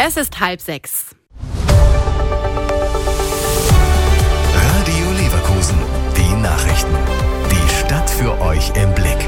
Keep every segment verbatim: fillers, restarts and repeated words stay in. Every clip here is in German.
Es ist halb sechs. Radio Leverkusen, die Nachrichten. Die Stadt für euch im Blick.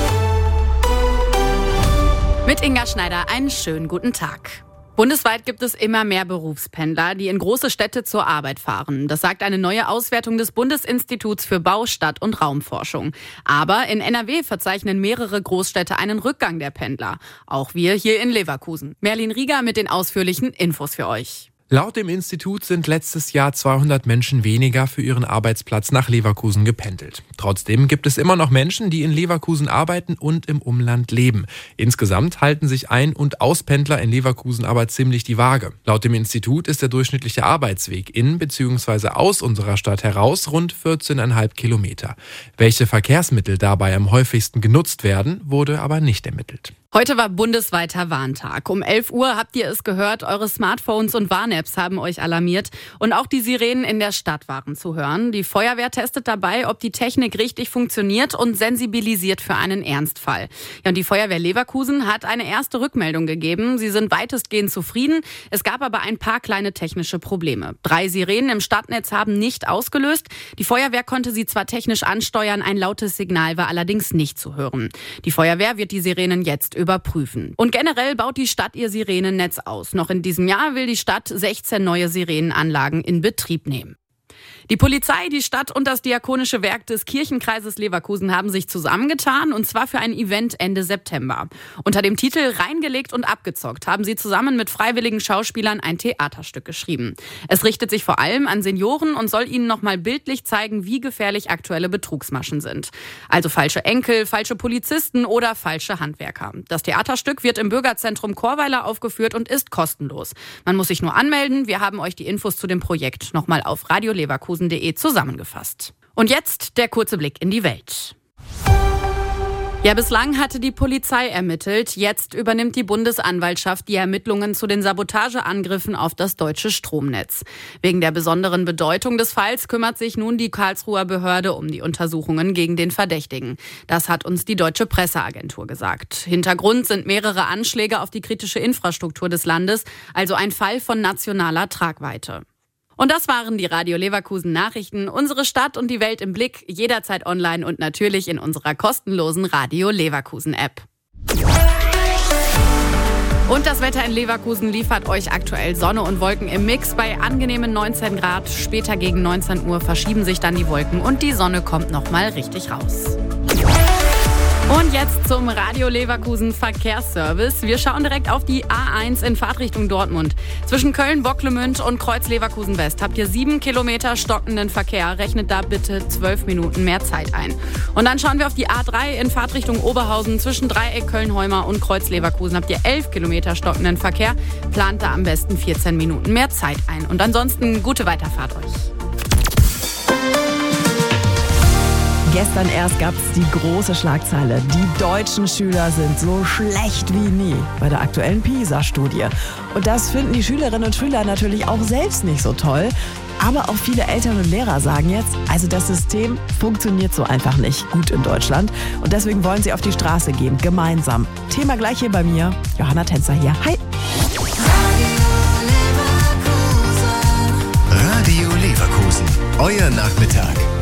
Mit Inga Schneider einen schönen guten Tag. Bundesweit gibt es immer mehr Berufspendler, die in große Städte zur Arbeit fahren. Das sagt eine neue Auswertung des Bundesinstituts für Bau, Stadt- und Raumforschung. Aber in N R W verzeichnen mehrere Großstädte einen Rückgang der Pendler. Auch wir hier in Leverkusen. Merlin Rieger mit den ausführlichen Infos für euch. Laut dem Institut sind letztes Jahr zweihundert Menschen weniger für ihren Arbeitsplatz nach Leverkusen gependelt. Trotzdem gibt es immer noch Menschen, die in Leverkusen arbeiten und im Umland leben. Insgesamt halten sich Ein- und Auspendler in Leverkusen aber ziemlich die Waage. Laut dem Institut ist der durchschnittliche Arbeitsweg in bzw. aus unserer Stadt heraus rund vierzehn Komma fünf Kilometer. Welche Verkehrsmittel dabei am häufigsten genutzt werden, wurde aber nicht ermittelt. Heute war bundesweiter Warntag. Um elf Uhr habt ihr es gehört, eure Smartphones und Warn-Apps haben euch alarmiert. Und auch die Sirenen in der Stadt waren zu hören. Die Feuerwehr testet dabei, ob die Technik richtig funktioniert und sensibilisiert für einen Ernstfall. Ja, und die Feuerwehr Leverkusen hat eine erste Rückmeldung gegeben. Sie sind weitestgehend zufrieden. Es gab aber ein paar kleine technische Probleme. Drei Sirenen im Stadtnetz haben nicht ausgelöst. Die Feuerwehr konnte sie zwar technisch ansteuern, ein lautes Signal war allerdings nicht zu hören. Die Feuerwehr wird die Sirenen jetzt überprüfen. Und generell baut die Stadt ihr Sirenennetz aus. Noch in diesem Jahr will die Stadt sechzehn neue Sirenenanlagen in Betrieb nehmen. Die Polizei, die Stadt und das Diakonische Werk des Kirchenkreises Leverkusen haben sich zusammengetan, und zwar für ein Event Ende September. Unter dem Titel Reingelegt und abgezockt haben sie zusammen mit freiwilligen Schauspielern ein Theaterstück geschrieben. Es richtet sich vor allem an Senioren und soll ihnen nochmal bildlich zeigen, wie gefährlich aktuelle Betrugsmaschen sind. Also falsche Enkel, falsche Polizisten oder falsche Handwerker. Das Theaterstück wird im Bürgerzentrum Chorweiler aufgeführt und ist kostenlos. Man muss sich nur anmelden. Wir haben euch die Infos zu dem Projekt nochmal auf radio leverkusen punkt de zusammengefasst. Und jetzt der kurze Blick in die Welt. Ja, bislang hatte die Polizei ermittelt. Jetzt übernimmt die Bundesanwaltschaft die Ermittlungen zu den Sabotageangriffen auf das deutsche Stromnetz. Wegen der besonderen Bedeutung des Falls kümmert sich nun die Karlsruher Behörde um die Untersuchungen gegen den Verdächtigen. Das hat uns die Deutsche Presseagentur gesagt. Hintergrund sind mehrere Anschläge auf die kritische Infrastruktur des Landes, also ein Fall von nationaler Tragweite. Und das waren die Radio Leverkusen Nachrichten. Unsere Stadt und die Welt im Blick, jederzeit online und natürlich in unserer kostenlosen Radio Leverkusen App. Und das Wetter in Leverkusen liefert euch aktuell Sonne und Wolken im Mix bei angenehmen neunzehn Grad. Später gegen neunzehn Uhr verschieben sich dann die Wolken und die Sonne kommt nochmal richtig raus. Und jetzt zum Radio Leverkusen Verkehrsservice. Wir schauen direkt auf die A eins in Fahrtrichtung Dortmund. Zwischen Köln-Bocklemünd und Kreuz Leverkusen West habt ihr sieben Kilometer stockenden Verkehr. Rechnet da bitte zwölf Minuten mehr Zeit ein. Und dann schauen wir auf die A drei in Fahrtrichtung Oberhausen. Zwischen Dreieck Köln-Heuma und Kreuz Leverkusen habt ihr elf Kilometer stockenden Verkehr. Plant da am besten vierzehn Minuten mehr Zeit ein. Und ansonsten gute Weiterfahrt euch. Gestern erst gab es die große Schlagzeile. Die deutschen Schüler sind so schlecht wie nie bei der aktuellen PISA-Studie. Und das finden die Schülerinnen und Schüler natürlich auch selbst nicht so toll. Aber auch viele Eltern und Lehrer sagen jetzt, also das System funktioniert so einfach nicht gut in Deutschland. Und deswegen wollen sie auf die Straße gehen, gemeinsam. Thema gleich hier bei mir. Johanna Tänzer hier. Hi. Radio Leverkusen, euer Nachmittag.